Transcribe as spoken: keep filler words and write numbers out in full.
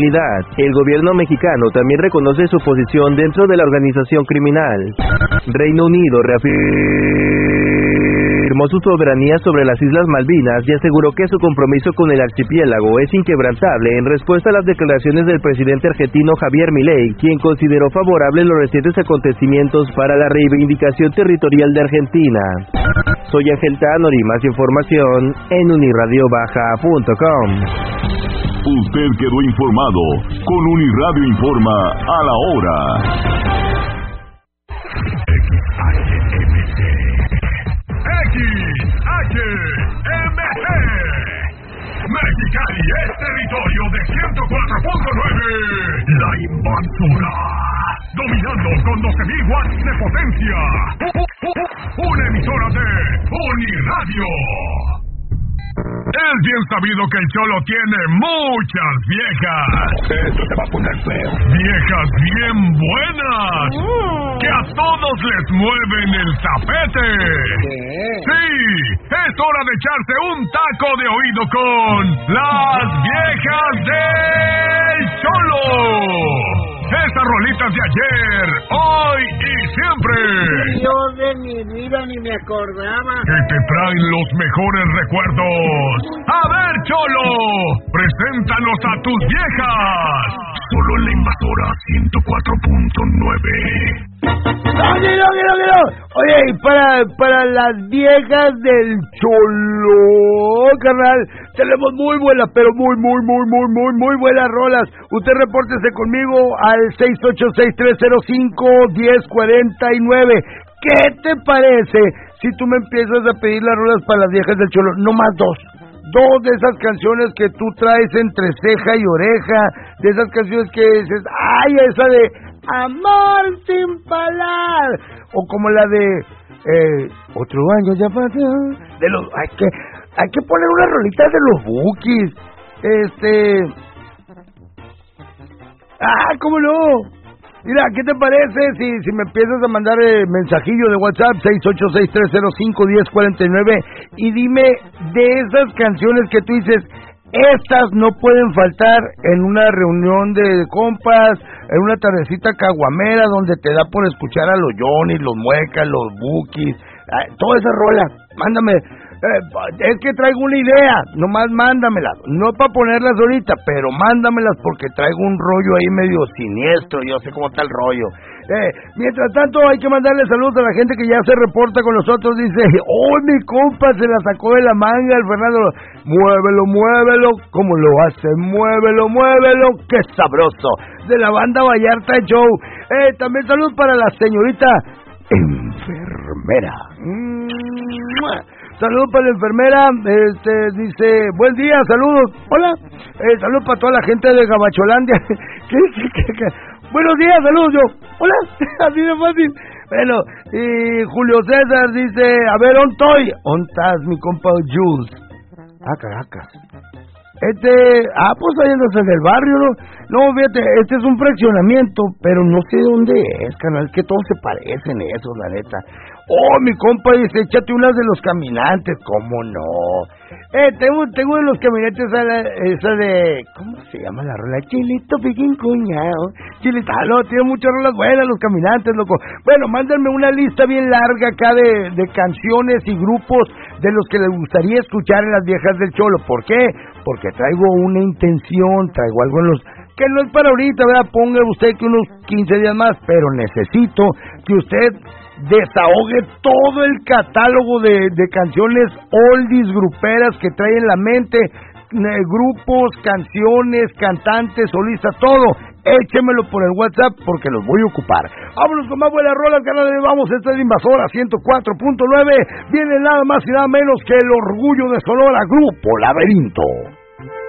El gobierno mexicano también reconoce su posición dentro de la organización criminal. Reino Unido reafirmó su soberanía sobre las Islas Malvinas y aseguró que su compromiso con el archipiélago es inquebrantable en respuesta a las declaraciones del presidente argentino Javier Milei, quien consideró favorables los recientes acontecimientos para la reivindicación territorial de Argentina. Soy Ángel Tanori, más información en uniradio baja punto com. Usted quedó informado con Uniradio Informa a la hora. X H M C X H M C Mexicali es territorio de ciento cuatro punto nueve. La Invasora, dominando con doce mil watts de potencia. Una emisora de Uniradio. Es bien sabido que el Cholo tiene muchas viejas. Esto se va a poner feo. Viejas bien buenas. Mm. Que a todos les mueven el tapete. ¿Qué? Sí, es hora de echarse un taco de oído con las viejas del Cholo. Esas rolitas de ayer, hoy y siempre. Yo de mi vida ni me acordaba. Que te traen los mejores recuerdos. A ver, Cholo, preséntanos a tus viejas. Solo en la Invasora ciento cuatro punto nueve. No, no, no, no, no. Oye, y para, para las viejas del Cholo, carnal, tenemos muy buenas, pero muy, muy, muy, muy, muy, muy buenas rolas. Usted repórtese conmigo al seis ocho seis, tres cero cinco, uno cero cuatro nueve. ¿Qué te parece si tú me empiezas a pedir las rolas para las viejas del Cholo? No más dos. Dos de esas canciones que tú traes entre ceja y oreja, de esas canciones que dices, ay, esa de Amor sin parar, o como la de eh, Otro año ya pasó, de los, hay que, hay que poner unas rolitas de los Bukis, este, ah, cómo no. Mira, ¿qué te parece si, si me empiezas a mandar el mensajillo de WhatsApp seis ocho seis, tres cero cinco, uno cero cuatro nueve y dime de esas canciones que tú dices, estas no pueden faltar en una reunión de compas, en una tardecita caguamera donde te da por escuchar a los Johnny, los Muecas, los Bukis, toda esa rola, mándame. Eh, es que traigo una idea, nomás mándamelas, no para ponerlas ahorita, pero mándamelas porque traigo un rollo ahí medio siniestro, yo sé cómo está el rollo. Eh, mientras tanto hay que mandarle saludos a la gente que ya se reporta con nosotros, dice, oh, mi compa se la sacó de la manga el Fernando, muévelo, muévelo, como lo hace, muévelo, muévelo, qué sabroso, de la banda Vallarta Show. Eh, también saludos para la señorita enfermera. ¡Mua! Saludos para la enfermera, este, dice, buen día, saludos, hola, eh, saludos para toda la gente de Gabacholandia, ¿Qué, qué, qué, qué? Buenos días, saludos, yo, hola, así de fácil, bueno, y Julio César dice, a ver, ¿dónde estoy? ¿Dónde estás, mi compa Jules? Ah, Caracas. Este, ah, pues ahí andas en el barrio, ¿no? No, fíjate, este es un fraccionamiento, pero no sé dónde es, canal, que todos se parecen esos, la neta. Oh, mi compa dice, échate unas de los caminantes, ¿cómo no? Eh, tengo, tengo de los caminantes esa, esa de, ¿cómo se llama la rola? Chilito piquín cuñado, Chilito, ah, no, tiene muchas rolas buenas los caminantes, loco. Bueno, mándenme una lista bien larga acá de, de canciones y grupos de los que les gustaría escuchar en las viejas del Cholo. ¿Por qué? Porque traigo una intención, traigo algo en los... que no es para ahorita, ¿verdad? Ponga usted que unos quince días más, pero necesito que usted desahogue todo el catálogo de, de canciones oldies, gruperas que trae en la mente, eh, grupos, canciones, cantantes, solistas, todo. Échemelo por el WhatsApp porque los voy a ocupar. Vámonos con más buenas rolas, canales. Vamos, esta es Invasora ciento cuatro punto nueve. Viene nada más y nada menos que el orgullo de Sonora, Grupo Laberinto.